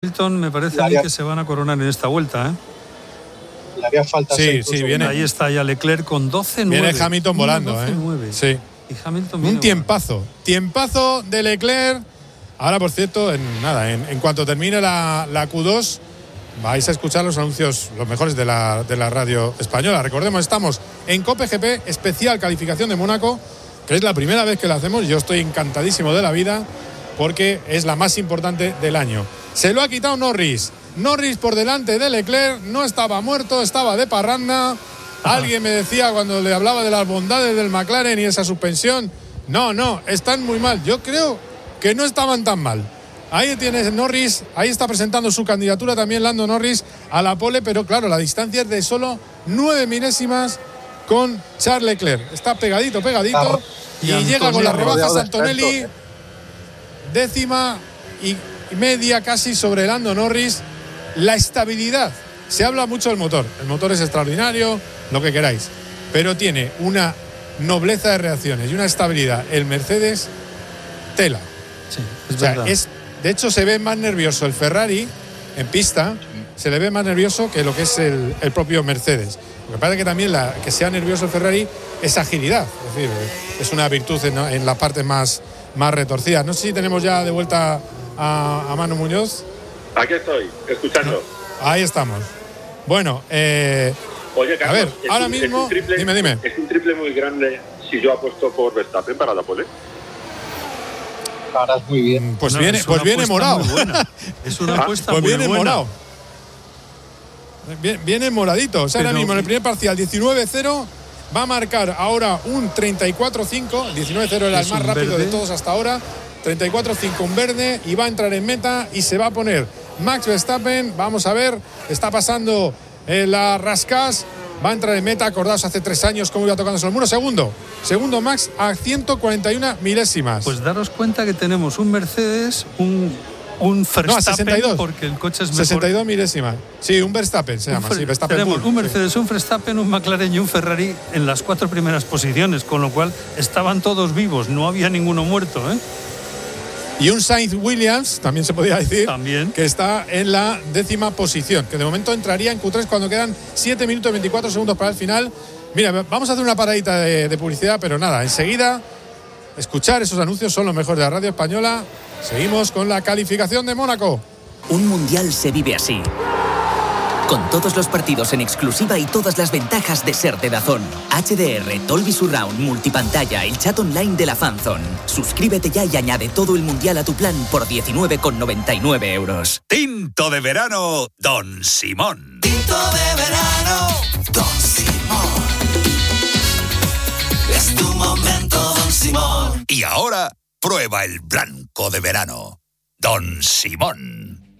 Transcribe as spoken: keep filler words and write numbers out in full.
Hamilton me parece a mí que se van a coronar en esta vuelta, ¿eh? Le haría falta. Sí, sí, viene. Ahí está ya Leclerc con doce nueve. Viene Hamilton volando, doce nueve. ¿eh? Sí. Y Hamilton Un tiempazo. Volando. Tiempazo de Leclerc. Ahora, por cierto, en nada, en, en cuanto termine la, la Q dos, vais a escuchar los anuncios, los mejores de la, de la radio española. Recordemos, estamos en Cope G P, especial calificación de Mónaco, que es la primera vez que la hacemos. Yo estoy encantadísimo de la vida porque es la más importante del año. Se lo ha quitado Norris. Norris por delante de Leclerc, no estaba muerto, estaba de parranda. Alguien me decía cuando le hablaba de las bondades del McLaren y esa suspensión, no, no, están muy mal. Yo creo que no estaban tan mal. Ahí tienes Norris, ahí está presentando su candidatura también Lando Norris a la pole, pero claro, la distancia es de solo nueve milésimas con Charles Leclerc. Está pegadito, pegadito, ah, y, y llega con las rebajas Antonelli, décima y media casi sobre Lando Norris. La estabilidad, se habla mucho del motor, el motor es extraordinario, lo que queráis, pero tiene una nobleza de reacciones y una estabilidad, el Mercedes, tela. Sí, es o sea, verdad. Es, de hecho se ve más nervioso el Ferrari en pista, se le ve más nervioso que lo que es el, el propio Mercedes. Lo que pasa es que también la, que sea nervioso el Ferrari es agilidad, es decir, es una virtud en, en las partes más, más retorcidas. No sé si tenemos ya de vuelta a, a Manu Muñoz. Aquí estoy, escuchando. Ahí estamos. Bueno, eh, Oye, Carlos, a ver, ahora un, mismo, triple, dime, dime. Es un triple muy grande si yo apuesto por Verstappen para la pole. Ahora es muy bien. Pues no, viene, pues viene morado. Es una apuesta ah, pues muy viene buena. morado. Viene, viene moradito. O sea, Pero, ahora mismo en el primer parcial diecinueve cero va a marcar ahora un treinta y cuatro cinco. diecinueve cero era el más rápido verde de todos hasta ahora. treinta y cuatro cinco un verde y va a entrar en meta y se va a poner Max Verstappen. Vamos a ver, está pasando eh, la Rascas, va a entrar en meta. Acordaos hace tres años cómo iba tocándose el muro. Segundo, segundo Max a ciento cuarenta y una milésimas. Pues daros cuenta que tenemos un Mercedes, un, un Verstappen, no, sesenta y dos. Porque el coche es mejor. sesenta y dos milésimas. Sí, un Verstappen se llama. Un sí, Verstappen tenemos Bull, un Mercedes, sí. un Verstappen, un McLaren y un Ferrari en las cuatro primeras posiciones, con lo cual estaban todos vivos, no había ninguno muerto, ¿eh? Y un Sainz Williams, también se podría decir, también, que está en la décima posición, que de momento entraría en Q tres cuando quedan siete minutos y veinticuatro segundos para el final. Mira, vamos a hacer una paradita de, de publicidad, pero nada, enseguida escuchar esos anuncios son los mejores de la radio española. Seguimos con la calificación de Mónaco. Un mundial se vive así, con todos los partidos en exclusiva y todas las ventajas de ser de DAZN. H D R, Dolby Surround, multipantalla, el chat online de la Fanzone. Suscríbete ya y añade todo el mundial a tu plan por diecinueve con noventa y nueve euros. Tinto de verano, Don Simón. Tinto de verano, Don Simón. Es tu momento, Don Simón. Y ahora, prueba el blanco de verano, Don Simón.